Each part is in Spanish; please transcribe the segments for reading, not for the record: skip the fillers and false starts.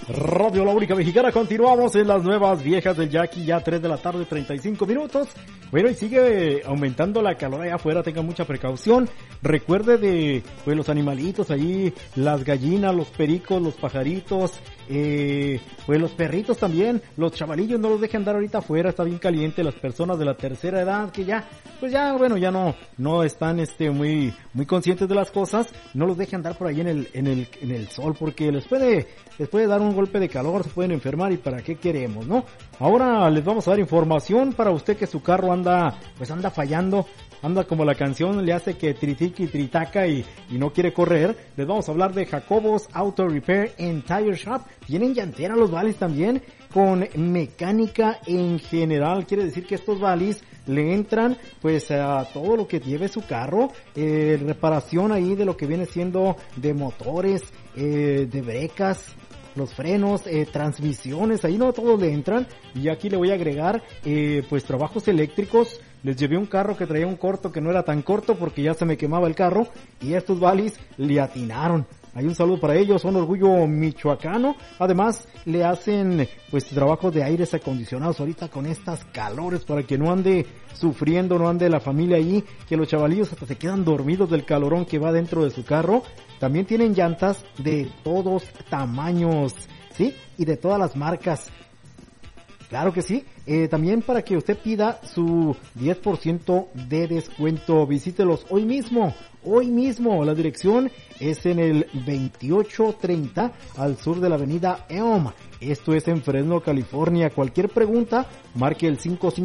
Radio La Única Mexicana, continuamos en las nuevas viejas del Jackie, ya 3 de la tarde, 35 minutos. Bueno, y sigue aumentando la calor allá afuera, tengan mucha precaución. Recuerde de, pues, los animalitos allí, las gallinas, los pericos, los pajaritos, pues los perritos también, los chavalillos no los dejen andar ahorita afuera, está bien caliente. Las personas de la tercera edad que ya, pues ya, bueno, ya no están muy conscientes de las cosas, no los dejen andar por ahí en el sol, porque les puede dar un golpe de calor, se pueden enfermar, y para qué queremos, ¿no? Ahora les vamos a dar información para usted que su carro anda fallando, anda como la canción le hace que tritique y tritaca y no quiere correr. Les vamos a hablar de Jacobos Auto Repair and Tire Shop. Tienen llantera los valis también, con mecánica en general. Quiere decir que estos valis le entran pues a todo lo que lleve su carro, reparación ahí de lo que viene siendo de motores, de brecas, los frenos, transmisiones, ahí no todos le entran. Y aquí le voy a agregar pues trabajos eléctricos. Les llevé un carro que traía un corto que no era tan corto porque ya se me quemaba el carro, y estos valis le atinaron. Hay un saludo para ellos, son orgullo michoacano. Además le hacen pues trabajos de aires acondicionados ahorita con estas calores, para que no ande sufriendo, no ande la familia allí, que los chavalillos hasta se quedan dormidos del calorón que va dentro de su carro. También tienen llantas de todos tamaños, ¿sí? Y de todas las marcas. Claro que sí. También para que usted pida su 10% de descuento, visítelos hoy mismo. La dirección es en el 2830 al sur de la avenida Elm. Esto es en Fresno, California. Cualquier pregunta, marque el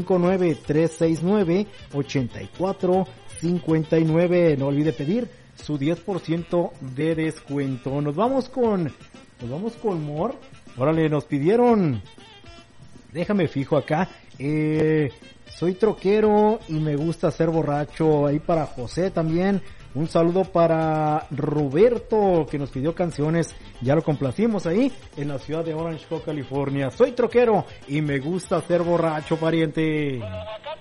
559-369-8459. No olvide pedir su 10% de descuento. Nos vamos con More. Órale, nos pidieron, déjame fijo acá, soy troquero y me gusta ser borracho. Ahí para José también. Un saludo para Roberto, que nos pidió canciones. Ya lo complacimos ahí en la ciudad de Orange, California. Soy troquero y me gusta ser borracho, pariente.